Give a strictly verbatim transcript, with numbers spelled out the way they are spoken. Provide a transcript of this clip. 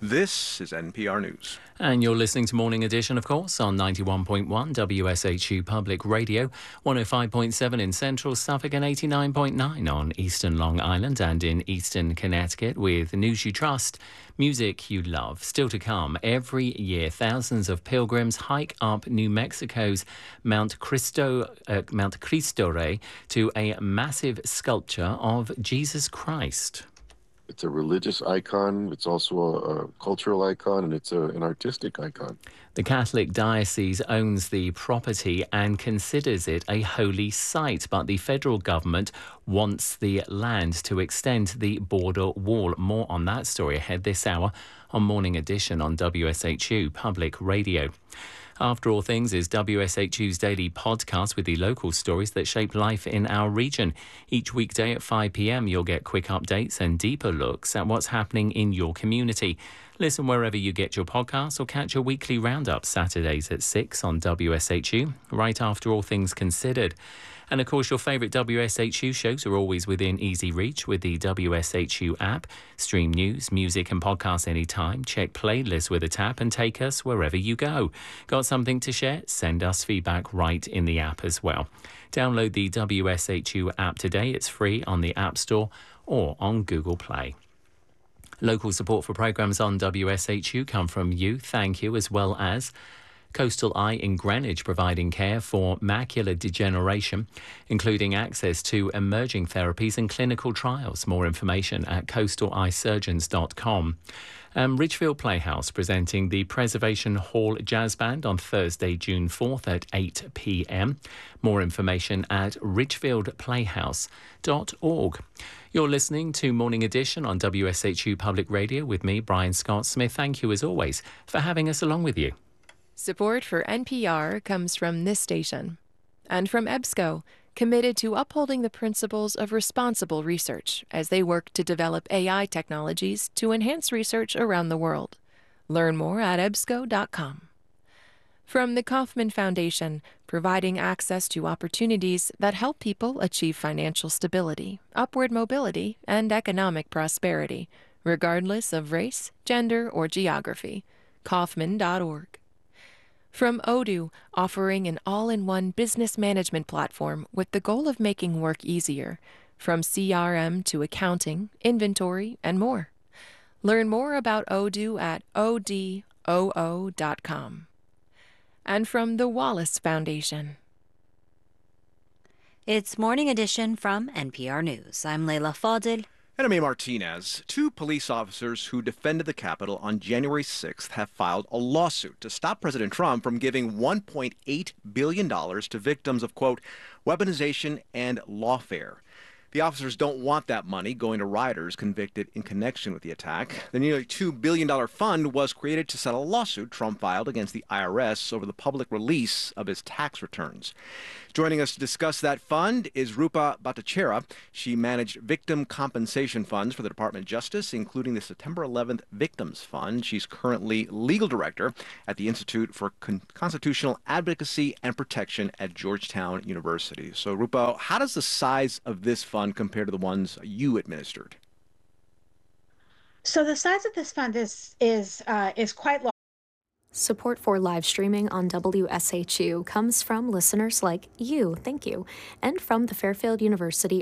This is N P R News. And you're listening to Morning Edition, of course, on ninety-one point one W S H U Public Radio, one oh five point seven in Central Suffolk and eighty-nine point nine on Eastern Long Island and in Eastern Connecticut with news you trust, music you love. Still to come, every year thousands of pilgrims hike up New Mexico's Mount Cristo, uh, Mount Cristo Rey to a massive sculpture of Jesus Christ. It's a religious icon, it's also a, a cultural icon, and it's a, an artistic icon. The Catholic Diocese owns the property and considers it a holy site, but the federal government wants the land to extend the border wall. More on that story ahead this hour on Morning Edition on W S H U Public Radio. After All Things is W S H U's daily podcast with the local stories that shape life in our region. Each weekday at five p.m. you'll get quick updates and deeper looks at what's happening in your community. Listen wherever you get your podcasts or catch a weekly roundup Saturdays at six on W S H U, right after All Things Considered. And of course, your favourite W S H U shows are always within easy reach with the W S H U app. Stream news, music and podcasts anytime. Check playlists with a tap and take us wherever you go. Got something to share? Send us feedback right in the app as well. Download the W S H U app today. It's free on the App Store or on Google Play. Local support for programmes on W S H U come from you. Thank you, as well as Coastal Eye in Greenwich, providing care for macular degeneration, including access to emerging therapies and clinical trials. More information at coastal eye surgeons dot com. Um, Ridgefield Playhouse presenting the Preservation Hall Jazz Band on Thursday, June fourth at eight p.m. More information at ridgefield playhouse dot org. You're listening to Morning Edition on W S H U Public Radio with me, Brian Scott Smith. Thank you, as always, for having us along with you. Support for N P R comes from this station and from EBSCO, committed to upholding the principles of responsible research as they work to develop A I technologies to enhance research around the world. Learn more at E B S C O dot com. From the Kauffman Foundation, providing access to opportunities that help people achieve financial stability, upward mobility, and economic prosperity, regardless of race, gender, or geography. Kauffman dot org. From Odoo, offering an all-in-one business management platform with the goal of making work easier, from C R M to accounting, inventory, and more. Learn more about Odoo at O D O O dot com. And from the Wallace Foundation. It's Morning Edition from N P R News. I'm Leila Fadil. And I'm A. Martinez. Two police officers who defended the Capitol on January sixth have filed a lawsuit to stop President Trump from giving one point eight billion dollars to victims of, quote, weaponization and lawfare. The officers don't want that money going to rioters convicted in connection with the attack. The nearly two billion dollars fund was created to settle a lawsuit Trump filed against the I R S over the public release of his tax returns. Joining us to discuss that fund is Rupa Bhattacharya. She managed victim compensation funds for the Department of Justice, including the September eleventh Victims Fund. She's currently legal director at the Institute for Con- Constitutional Advocacy and Protection at Georgetown University. So, Rupa, how does the size of this fund compare to the ones you administered? So the size of this fund is is uh, is quite large. Support for live streaming on W S H U comes from listeners like you, thank you, and from the Fairfield University